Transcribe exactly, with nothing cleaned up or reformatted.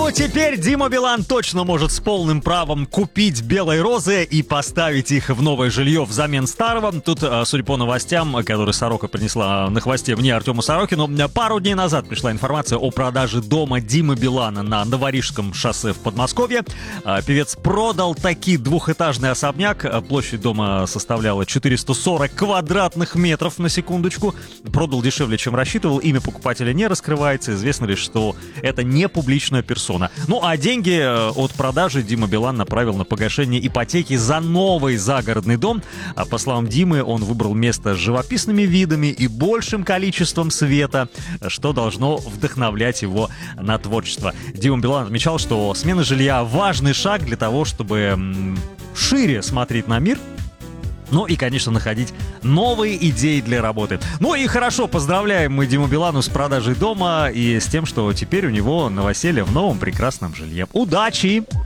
Ну, теперь Дима Билан точно может с полным правом купить белые розы и поставить их в новое жилье взамен старого. Тут, судя по новостям, которые Сорока принесла на хвосте мне, Артему Сорокину, пару дней назад пришла информация о продаже дома Димы Билана на Новорижском шоссе в Подмосковье. Певец продал таки двухэтажный особняк. Площадь дома составляла четыреста сорок квадратных метров, на секундочку. Продал дешевле, чем рассчитывал. Имя покупателя не раскрывается. Известно лишь, что это не публичная персона. Ну, а деньги от продажи Дима Билан направил на погашение ипотеки за новый загородный дом. А по словам Димы, он выбрал место с живописными видами и большим количеством света, что должно вдохновлять его на творчество. Дима Билан отмечал, что смена жилья — важный шаг для того, чтобы м- шире смотреть на мир. Ну и, конечно, находить новые идеи для работы. Ну и хорошо, поздравляем мы Диму Билану с продажей дома и с тем, что теперь у него новоселье в новом прекрасном жилье. Удачи!